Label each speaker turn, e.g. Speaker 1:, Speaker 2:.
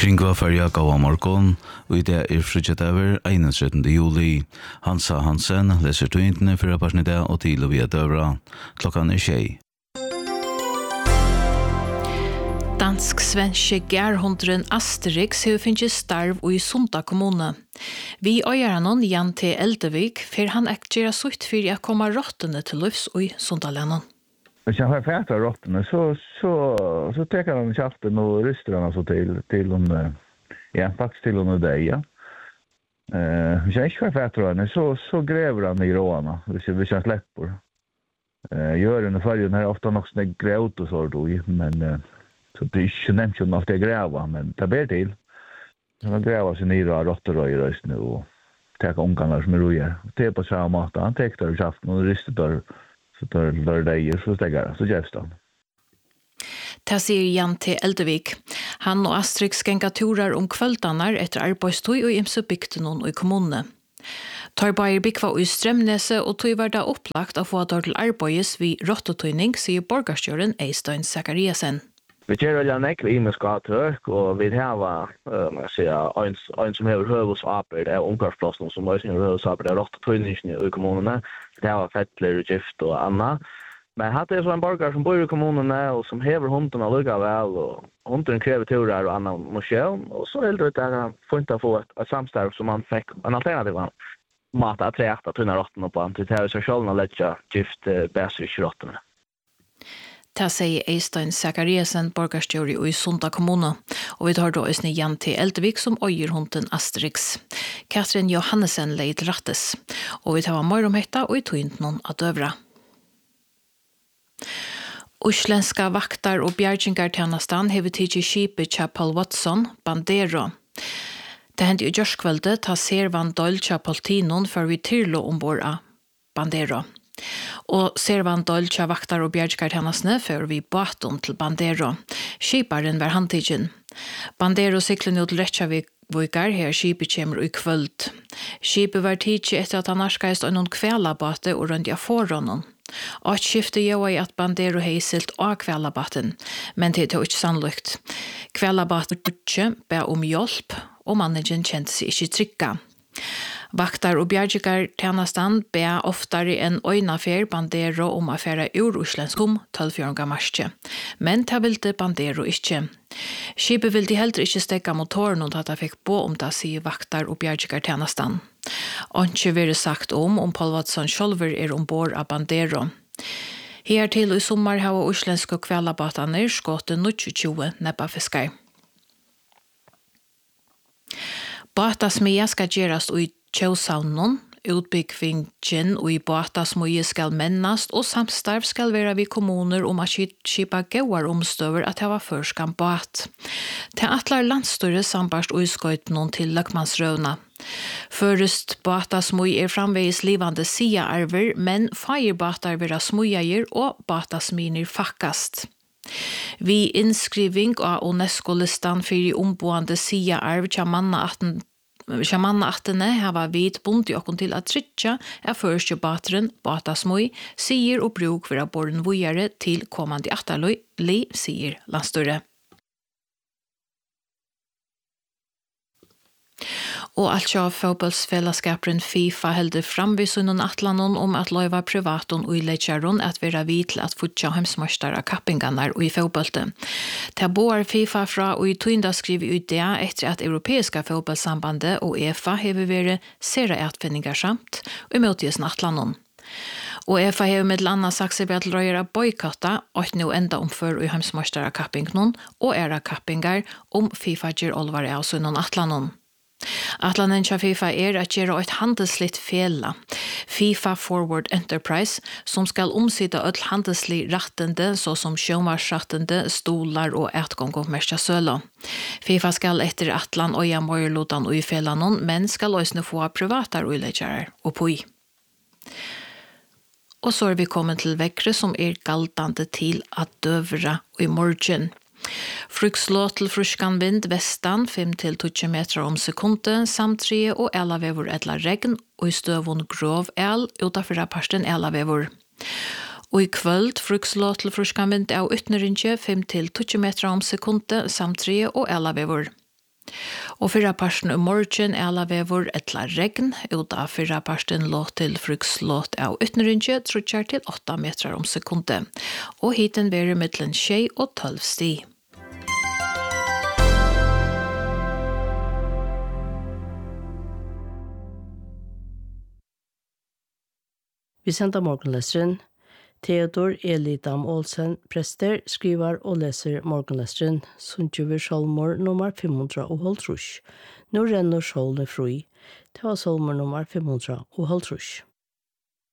Speaker 1: Kringva färja gav morgon, och det frigidaver 31. juli. Hansa Hansen läser tøyntene for Parsnida og til og via døvra. Klokkan 6.
Speaker 2: Dansk-svenske gærhundren Asterix har finnet starv i Sunda kommune. Vi øyeranon Jan T. Eldevik, for han ekgjera sutt for å komme rottene til livs i Sundalennon.
Speaker 3: Hvis jeg har fæta rottene, så teker han kjaften og ryster han altså til hun, ja, faktisk til hun deg, ja. Hvis jeg ikke har fæta rottene, så grever han i råene, hvis jeg slipper. Gjør under fargen her ofte nok sånne grøt og så men så det er ikke nevnt jo nok det greva, men det ber til. Han greva sin nere av rotterøy i røysene og teker omganger som røyer. Det på samme måte, han teker der kjaften og ryster der. Så tar det så stegar så gjevst han.
Speaker 2: Det sier Jan T. Eldevik. Han og Asterix genga turer om kvöldanar etter arbeidstøy og imse bygden i kommunene. Torbayer bygva i Strømnese og tøy var da opplagt av å få til arbeides vid rottetøyning, sier borgarstjøren Eistein Zakariasen.
Speaker 4: Vi gjør veldig nekve i med skattrøk, og vi har en som har høvelsvaper, det er omgangsplassen som også har høvelsvaper, det er rottetøyningen i kommunene, det har fettler, gift og annet. Men hatt det så en borger som bor i kommunene, og som hever hunden og lukket vel, og hunden krever turer og annen mosjøen, og så er det der funnet å få et samstarv som man fikk en alternativ mat av 3-8 tunne rottene på, til det er så selv å lette gift bæsvisk-rottene.
Speaker 2: Det sier Eistein Zakariasen, borgarstjóri i Sunda kommune, og vi tar da også Jan T. Eldevik som øyer hunden Asterix. Katrin Johannesen leid rattes, og vi tar mer om dette og i tøynt noen av døvra. Uslenska vaktar og bjergingartjenestan hever tidlig skipet til Paul Watson, Bandero. Det hendte i gjørskveldet ta Servan Doyle til Poltinon før vi tyrlo ombord av Bandero. Og Servan Doyle til vaktar og bjergingartjenestene før vi baton til Bandero. Skiparen var handtidgen. Bandero siklen ut Reykjavik her skipet kommer i kvöld. Skipet var tidlig etter at han arskaist av noen kvelabate og rundt av forhånden. Og skiftet gjør i at Bandero heiselt av kvelabaten, men det er ikke sannlykt. Kvelabaten ikke ber om hjelp, og managen kjente seg ikke trygga. Vaktar og bjergingartjenesten ber oftere enn øynafer Bandero om å fære ur uslenskum 12. marsje, men det ville Bandero ikke. Skipet ville heller ikke stegge motoren og at de fikk på om det sier vaktar og bjergingartjenesten. Og ikke være sagt om Paul Watson sjølver ombord av Bandero. Her til i sommer har uslenske kvelabatene skått 20 nebbafiskar. Batasmia skal gjøres i Kjøsavnen, utbyggvingen og i batasmøye skal mennast, og samstarv skal være ved kommuner om å skipa gauar omstøver at det var førskan bat. Til atler landstøre sambarst og skøytene til løkmannsrøvna. Først batasmøye framvegis livande siaarver, men feierbatar vera smøyer og batasminer fakkast. Vi innskriving av UNESCO-listan for omboende siaarv Sjamanna-attene hava vid bunt i okkon til at trytja første bateren, batasmøy, sier og bruk for å borren vujare til kommande attaløy, sier landstøre. Og alt av fotballsfellesskaperen FIFA heldur fram vid sunnen atlanon om at løyva privaton og leitjaron at vera vid til at futja heimsmarstar av kappingarnar og i fotballte. Ta boar FIFA fra og i tøynda skriver ut det etter at Europeiska fotballsambandet og EFA hever vere sera atfinningar samt og imotgjesen atlanon. Og EFA hever med landa sagt seg til røyra boykotta og nå enda omfør i heimsmarstar av kappingnon og era kappingar om FIFA gjer olvare av sunnen atlanon. Atlanen til FIFA at gjøre et handelslitt fela, FIFA Forward Enterprise, som skal omsida et handelslig rattende, så som sjømarsrattende, stolar og etgång og merska søla. FIFA skal etter atlan og jamorlodan og i felanon, men skal også få privatar og leggere og poi. Og så vi kommet til vekkere som galtande til at døvra og i morgen. Frukslå til fruskan vind vestan 5-20 meter om sekundet, samt 3 og elavevor etla regn, og i støvun grov el, utenfor parsten elavevor. Og i kvöld frukslå til fruskan vind av ytnerinje 5-20 meter om sekundet, samt 3 og elavevor. Og fyrra parsten morgen ala vevor etla regn, uta fyrra parsten låt til frukslåt av utnrynge, trutjar til 8 meter om sekunde. Og hiten verer mittlen 6 og 12 sti.
Speaker 5: Vi sender morgenlesteren. Theodor Elidam Olsen, prester, skriver og leser morgenlesteren, Sundjuver Solmor nummer 500. Nå renner Solne fri. Det var Solmor nummer 500.